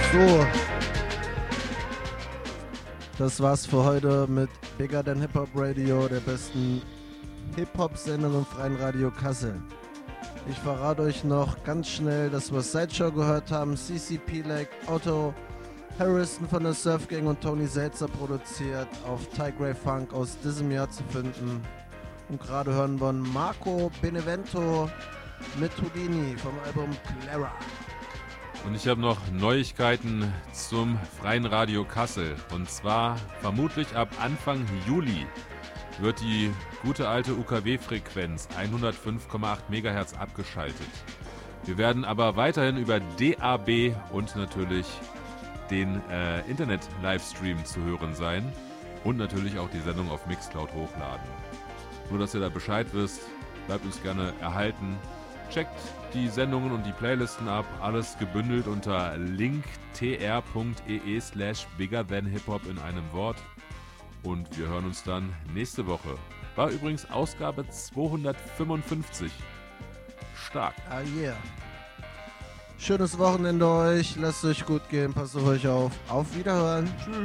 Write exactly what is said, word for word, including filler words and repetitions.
So, das war's für heute mit Bigger Than Hip Hop Radio, der besten Hip-Hop-Sendung im Freien Radio Kassel. Ich verrate euch noch ganz schnell, dass wir Sideshow gehört haben, C C P-Leg, Otto Harrison von der Surf Gang und Tony Seltzer produziert, auf Tigray Funk aus diesem Jahr zu finden. Und gerade hören wir Marco Benevento mit Houdini vom Album Clara. Und ich habe noch Neuigkeiten zum Freien Radio Kassel. Und zwar vermutlich ab Anfang Juli wird die gute alte U K W-Frequenz hundertfünf Komma acht Megahertz abgeschaltet. Wir werden aber weiterhin über D A B und natürlich den äh, Internet-Livestream zu hören sein und natürlich auch die Sendung auf Mixcloud hochladen. Nur, dass ihr da Bescheid wisst, bleibt uns gerne erhalten. Checkt die Sendungen und die Playlisten ab, alles gebündelt unter linktr.ee slash bigger than hiphop in einem Wort. Und wir hören uns dann nächste Woche. War übrigens Ausgabe zweihundertfünfundfünfzig. Stark. Ah yeah. Schönes Wochenende euch, lasst euch gut gehen, passt auf euch auf. Auf Wiederhören. Tschüss.